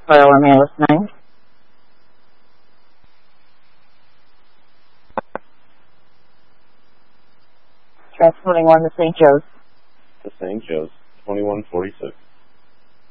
Hello, am I listening? Transporting 1 to St. Joe's. To St. Joe's, 2146.